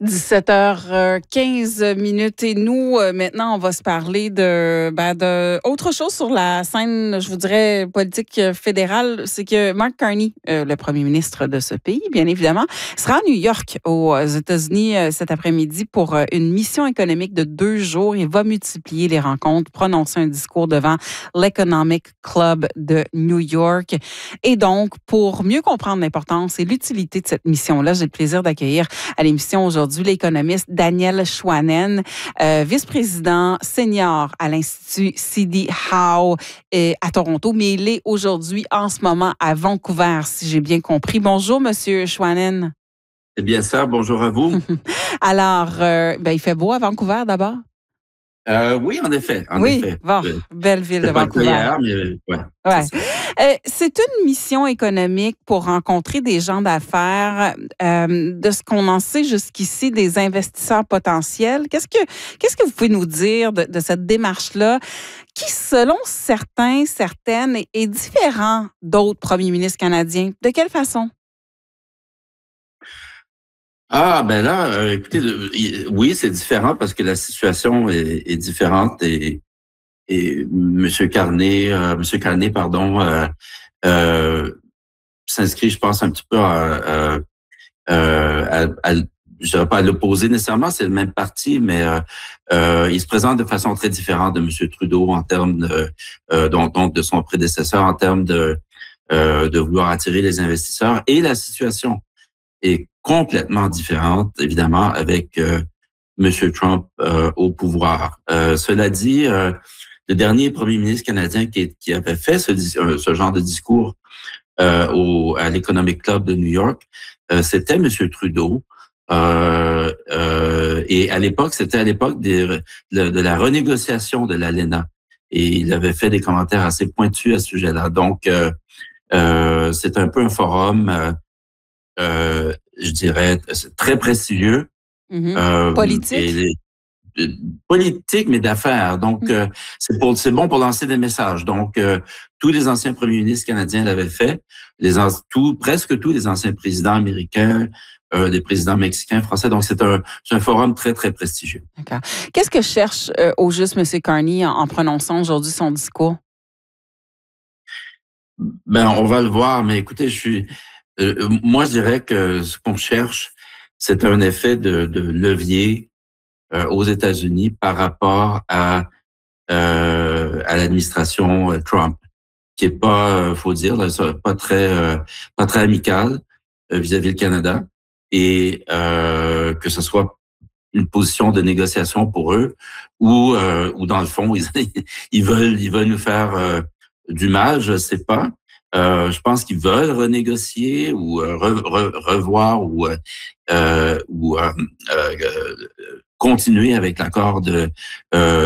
17h15 et nous, maintenant, on va se parler de autre chose sur la scène, je vous dirais, politique fédérale. C'est que Mark Carney, le premier ministre de ce pays, bien évidemment, sera à New York, aux États-Unis, cet après-midi pour une mission économique de 2 jours. Il va multiplier les rencontres, prononcer un discours devant l'Economic Club de New York. Et donc, pour mieux comprendre l'importance et l'utilité de cette mission-là, j'ai le plaisir d'accueillir à l'émission aujourd'hui l'économiste Daniel Schwanen, vice-président senior à l'Institut C.D. Howe à Toronto, mais il est aujourd'hui, en ce moment, à Vancouver, si j'ai bien compris. Bonjour, Monsieur Schwanen. C'est bien ça, bonjour à vous. Alors, il fait beau à Vancouver d'abord? Oui, en effet. Oui, bon, belle ville de Vancouver. Pas hier, mais ouais. C'est une mission économique pour rencontrer des gens d'affaires. De ce qu'on en sait jusqu'ici, des investisseurs potentiels. Qu'est-ce que vous pouvez nous dire de cette démarche-là qui, selon certaines, est différent d'autres premiers ministres canadiens? De quelle façon? Ah, ben là, écoutez, oui, c'est différent parce que la situation est différente et M. Carney, s'inscrit, je pense, un petit peu je dirais pas à l'opposé nécessairement, c'est le même parti, mais il se présente de façon très différente de M. Trudeau en termes donc de son prédécesseur en termes de vouloir attirer les investisseurs, et la situation est complètement différente, évidemment, avec M. Trump au pouvoir. Cela dit, le dernier premier ministre canadien qui avait fait ce genre de discours à l'Economic Club de New York, c'était M. Trudeau. Et à l'époque, c'était à l'époque de la renégociation de l'ALENA. Et il avait fait des commentaires assez pointus à ce sujet-là. Donc, c'est un peu un forum, je dirais, très prestigieux. Politique? Politique, mais d'affaires. Donc, c'est bon pour lancer des messages. Donc, tous les anciens premiers ministres canadiens l'avaient fait. Presque tous les anciens présidents américains, des présidents mexicains, français. Donc, c'est un forum très, très prestigieux. D'accord. Qu'est-ce que cherche au juste M. Carney en prononçant aujourd'hui son discours? Ben, on va le voir, mais écoutez, moi, je dirais que ce qu'on cherche, c'est un effet de levier aux États-Unis par rapport à l'administration Trump, qui est pas, faut dire, pas très amicale vis-à-vis le Canada, et que ce soit une position de négociation pour eux, ou dans le fond ils veulent nous faire du mal, je sais pas. Je pense qu'ils veulent renégocier ou revoir ou continuer avec l'accord de